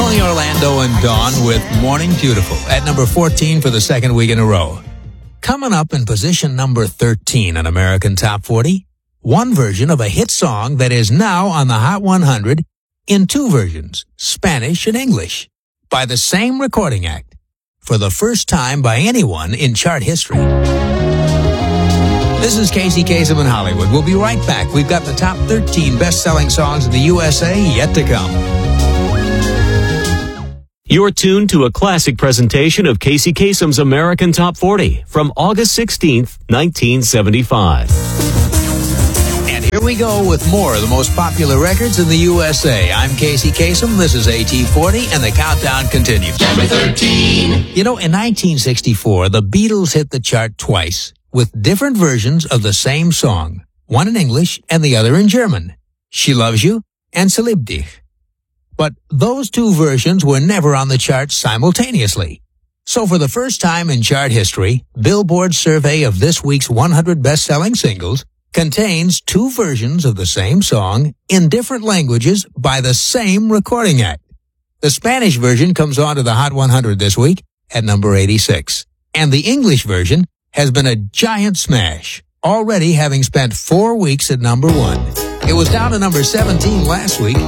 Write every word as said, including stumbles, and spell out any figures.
Tony Orlando and Dawn with Morning Beautiful at number fourteen for the second week in a row. Coming up in position number thirteen on American Top forty, one version of a hit song that is now on the Hot one hundred in two versions, Spanish and English, by the same recording act, for the first time by anyone in chart history. This is Casey Kasem in Hollywood. We'll be right back. We've got the top thirteen best-selling songs in the U S A yet to come. You're tuned to a classic presentation of Casey Kasem's American Top forty from August sixteenth, nineteen seventy-five. And here we go with more of the most popular records in the U S A. I'm Casey Kasem. This is A T forty, and the countdown continues. Number thirteen. You know, in nineteen sixty-four, the Beatles hit the chart twice with different versions of the same song, one in English and the other in German. She Loves You and Sie liebt dich. But those two versions were never on the chart simultaneously. So for the first time in chart history, Billboard's survey of this week's one hundred best-selling singles contains two versions of the same song in different languages by the same recording act. The Spanish version comes onto the Hot one hundred this week at number eighty-six. And the English version has been a giant smash, already having spent four weeks at number one. It was down to number seventeen last week.